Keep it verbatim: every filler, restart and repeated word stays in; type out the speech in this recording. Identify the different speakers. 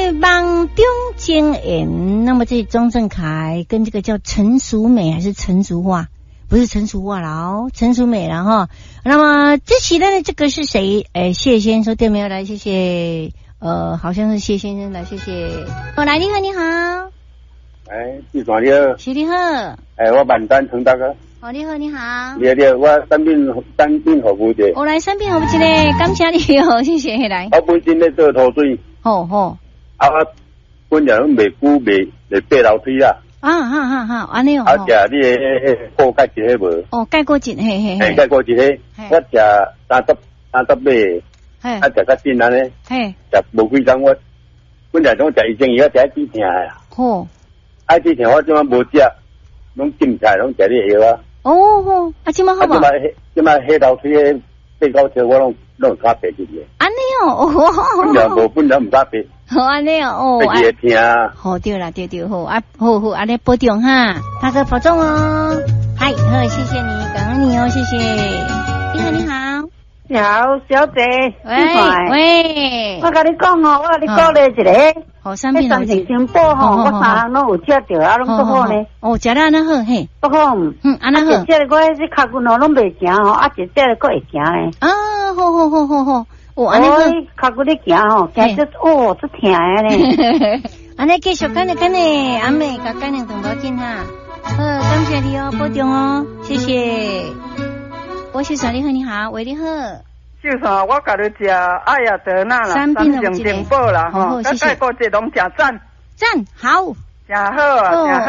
Speaker 1: 梦中惊艳。那么这庄正凯跟这个叫陈淑美还是陈淑桦？不是陈淑桦了哦，陈淑美了哈。那么这期的这个是谁？哎，谢先生对没有来？谢谢。呃，好像是谢先生来，谢谢。哦，来，你好，你好。
Speaker 2: 哎，你好，你好。
Speaker 1: 是你好。
Speaker 2: 哎，我万丹陈大哥。
Speaker 1: 哦，你好，你好。
Speaker 2: 你好，你好，我产品产品服务的。
Speaker 1: 我来产品服务一个，感谢你哦，谢谢，来。
Speaker 2: 我本身咧做土水。
Speaker 1: 好好。
Speaker 2: 啊，我本人卖久卖卖八楼梯啦。
Speaker 1: 啊哈哈哈，安尼哦。
Speaker 2: 啊，食你诶锅盖一个无？
Speaker 1: 哦，盖过一嘿嘿
Speaker 2: 嘿。盖过一个，我食三十三十八，啊食较紧安尼。
Speaker 1: 嘿。
Speaker 2: 食无几工我，本来拢食医生药，食止痛诶。
Speaker 1: 好。
Speaker 2: 啊止痛我即摆无食，拢禁菜，拢食你药啊。
Speaker 1: 哦吼，啊即摆好无？
Speaker 2: 即摆即摆下楼梯诶爬高车我拢拢敢爬进去。
Speaker 1: 安尼哦，
Speaker 2: 本来无本来毋敢爬。
Speaker 1: 好安尼哦，哦，
Speaker 2: 自己会听。
Speaker 1: 好对啦，对对好啊，好好安尼保重哈，大哥保重哦。嗨，好，谢谢你，感恩你哦，谢谢。你好，你好，
Speaker 3: 你好，小姐。
Speaker 1: 喂喂，
Speaker 3: 我跟你讲哦，我跟你鼓励一个。
Speaker 1: 好，产品
Speaker 3: 三成新宝吼，我三项拢有吃着，啊，拢不好呢。
Speaker 1: 哦，食了安那好嘿，
Speaker 3: 不好。
Speaker 1: 嗯，安那好。
Speaker 3: 即个我迄只脚骨头拢袂行吼，啊，一只个会行呢。
Speaker 1: 啊，好好好好好。
Speaker 3: 哦，安尼脚骨咧行吼，行得哦，足疼诶咧。
Speaker 1: 安尼继续干咧干咧，阿妹甲干两顿无紧哈。好，感谢你哦，保重哦，谢谢。我是小你好，你好，喂你好。
Speaker 4: 就啥，我甲你食爱呀得那啦，
Speaker 1: 三品
Speaker 4: 成进宝啦，吼，
Speaker 1: 谢谢。
Speaker 4: 再过一拢食赞，
Speaker 1: 赞好，
Speaker 4: 真好啊，真好。